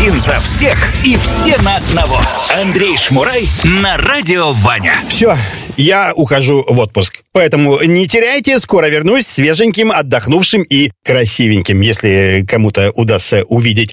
Один за всех и все на одного. Андрей Шмурай на Радио Ваня. Все, я ухожу в отпуск. Поэтому не теряйте, скоро вернусь свеженьким, отдохнувшим и красивеньким, если кому-то удастся увидеть.